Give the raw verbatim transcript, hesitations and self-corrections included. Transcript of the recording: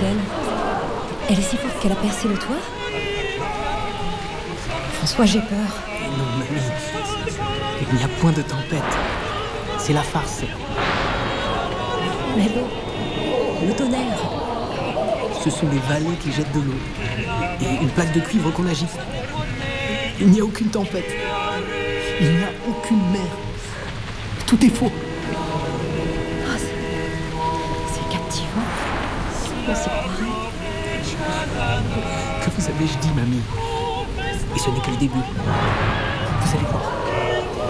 d'elle. Elle est si forte qu'elle a percé le toit. François, j'ai peur. Non, mamie, il n'y a point de tempête. C'est la farce. Mais l'eau, le tonnerre. Ce sont des vallées qui jettent de l'eau. Et une plaque de cuivre qu'on agite. Il n'y a aucune tempête. Il n'y a aucune mer. Tout est faux. Oh, c'est... c'est captivant. On s'y croirait. Que vous avez-je dit, mamie? Et ce n'est que le début.